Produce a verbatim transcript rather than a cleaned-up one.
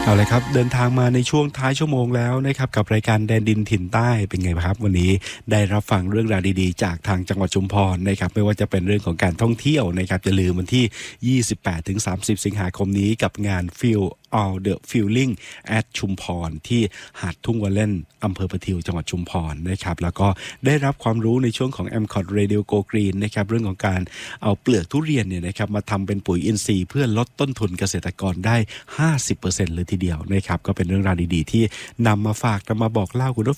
เอาเลยครับเดินทางมาในช่วงท้ายชั่วโมงแล้วนะครับกับรายการแดนดินถิ่นใต้เป็นไงครับวันนี้ได้รับฟังเรื่องราวดีๆจากทางจังหวัดชุมพรนะครับไม่ว่าจะเป็นเรื่องของการท่องเที่ยวนะครับอย่าลืมวันที่ ยี่สิบแปดถึงสามสิบ สิงหาคมนี้กับงาน Feel All the Feeling at ชุมพรที่หาดทุ่งวัลเล่นอำเภอประทิวจังหวัดชุมพรนะครับแล้วก็ได้รับความรู้ในช่วงของ เอ็ม ซี โอ ที Radio Go Green นะครับเรื่องของการเอาเปลือกทุเรียนเนี่ยนะครับมาทำเป็นปุ๋ยอินทรีย์เพื่อลดต้นทุนเกษตรกรได้ ห้าสิบเปอร์เซ็นต์ เลยทีเดียวนะครับก็เป็นเรื่องราวดีๆที่นำมาฝากนำมาบอกเล่าคุณผู้